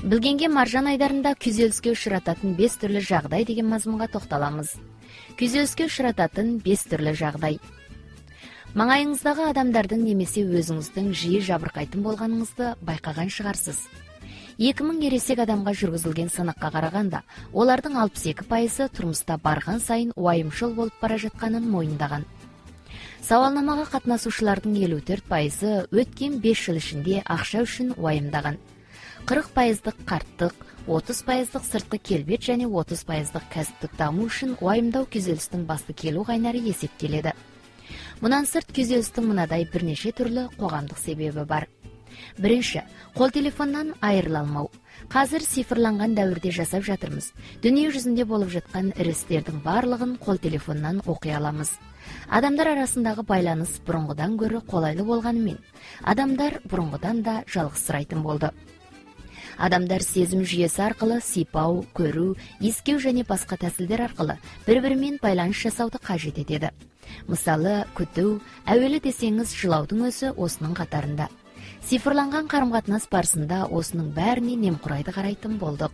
Билгенге маржан айдарында күйзөлүскө учурататын 5 түрлүү жагдай деген мазмунга токтоламыз. Күйзөлүскө учурататын 5 түрлүү жагдай. Маңайыңыздагы адамдардын немесе өзүңүздүн жиі жабыркайтын болгонуңузду байкаган чыгарсыз. 2000 эресек адамга жүргүзүлгөн сынакка караганда, олардын 62% турмушта барган сайын уайымчыл болуп бара жатканын моюндаган. Сабалнамага катнашуучулардын 54% өткөн 5 жыл ичинде акча үчүн уайымдаган. 40% карттык, 30% сырткы келбет жана 30% кәсиптик дамуу үчүн уайымдоо күйзөлүстүн басты келүү кайнары эсептелет. Мундан сырт күйзөлүстүн мындай бир нече түрлүү коомдук себеби бар. Биринчи, кол телефондон айрыла алмоо. Казыр цифрланган дәврдө жашап жатырмыз. Дүнүйө жүзүндө болуп жаткан иристердин баардыгын кол телефондон окуй аламыз. Адамдар арасындагы байланыш бурунгудан көрө колайлуу болгону менен, адамдар бурунгудан да жалгызсырайтын болду. Адамдар сезим жүйөсү аркылуу сыйпау, көрүү, искүү жана башка тәсилдер аркылуу бири-бири менен байланыш жасауду кажет этет. Мисалы, күтүү, әуелі десеңиз жылаудың өзі осының қатарында. Цифрланган карым-катнаш барысында осының бәріне немкурайды карайтын болдук.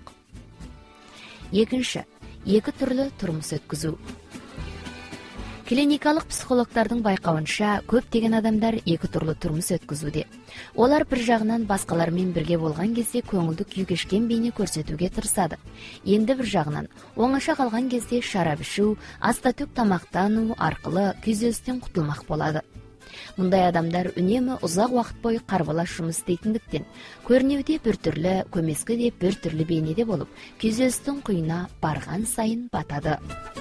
Экинчи, эки түрлүү турмуш өткүзүү. Клиникалык психологдордун байкауынча, көптөгөн адамдар эки түрлүү турмуш өткүзүүдө. Олар бир жагынан башкалар менен бирге болгон кезде көңүлдү күйгөшкөн бейне көрсөтүүгө тырышады. Энди бир жагынан оңаша калган кезде шарап ичүү, астатөк тамактануу аркылуу күйзөлүстөн кутулмак болот. Мындай адамдар үнемі узак убакыт бою карбалаш жумуш иштейтиндиктен, көрүнүүдө бир түрлүү, көмескеде бир түрлүү бейнеде болуп, күйзөлүстүн куюна барган сайын батады.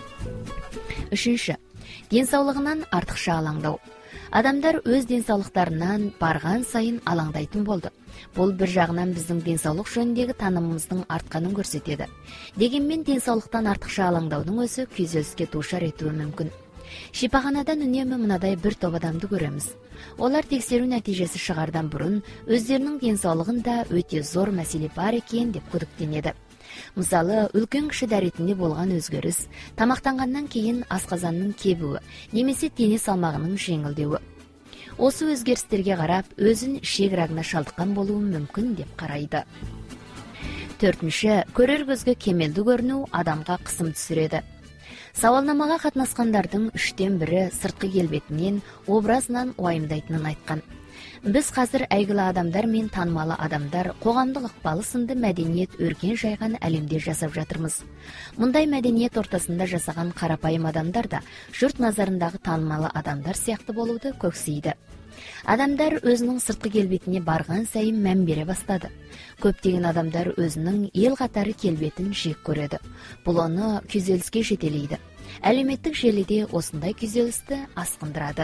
Үчүнчү, ден соолугунан артыкча алаңдоо. Адамдар өз ден соолуктарынан барган сайын алаңдайтын болду. Бул бир жагынан биздин ден соолук жөнүндөгү таанымыбыздын артканын көрсөтөт. Дегенмен ден соолуктан артыкча алаңдаудун өзү күйзөлүскө дуушар этүүгө мүмкүн. Шипаханадан үнемі мынадай бир топ адамды көрөмүз. Олар текшерүү натыйжасы чыгардан бурун өздөрүнүн ден соолугунда өтө зор маселе бар экен деп күдүктөнөт. Мисалы, үлкөн киши даретинде болгон өзгөрүш, тамактангандан кийин асказандын кебүү, немесе дене салмагынын жеңилдөөү. Осы өзгөрүштөргө карап, өзүн ишек рагына шалдыккан болуу мүмкүн деп карайды. Төртүнчү, көрөр көзгө кемелдүү көрүнүү адамга кысым түшүрөт. Сабалнамага катнашкандардын 3төн 1 сырткы келбетинен, образынан уайымдайтынын айткан. Биз азыр айгыла адамдар менен таанымал адамдар коомдук ыкпалы сынды мәдениет өркен жайган әлемде жасап жатырмыз. Мындай мәдениет ортасында жасаган карапайым адамдар да журт назарындагы таанымал адамдар сыяктуу болууду көксөйдү. Адамдар өзүнүн сырткы келбетине барган сайын мән бере баштады. Көптөгөн адамдар өзүнүн эл катары келбетин жек көрөдү. Бул аны күйзөлүскө жетелейди. Әлеуметтик желиде осындай күйзөлүштү аскындырады.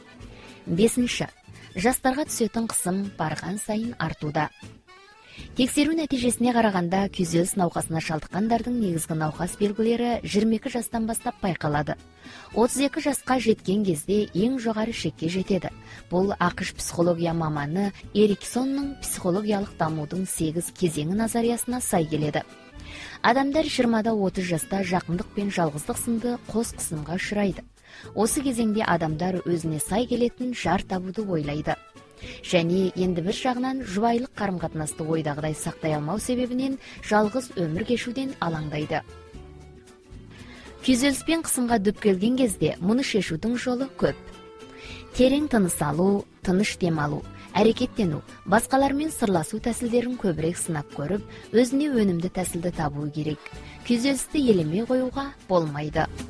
5. Жастарга түсөтүн кысым барган сайын артууда. Текшерүү натыйжасына караганда, күйзөлүш наукасына шалдыккандардын негизги наукас белгилери 22 жастан баштап байкалады. 32 жашка жеткен кезде эң жогору шекке жетеді. Бул АКШ психология маманы Эриксоннун психологиялык дамуудун 8 кезеңи назариясына сай келеді. Адамдар 20-30 жашта жакындык пен жалгыздык сынды кос кысымга учурайды. Осы кезеңде адамдар өзүнө сай келетін жар табууду ойлайды. Және енді бір жагынан жубайлык карым-катнашты ойдагыдай сактай алмау себебинен жалгыз өмүр кешүүдөн алаңдайды. Күйзөлүспен кысымга дүп келген кезде муну шешүүнүн жолу көп. Терең тыныс алуу, тыныч дем алуу, аракеттенүү, башкалар менен сырласуу тәсилдерин көбүрөөк сынап көрүп, өзүнө өнүмдүү тәсилди табуу керек. Күйзөлүштү элемей коюуга болмайды.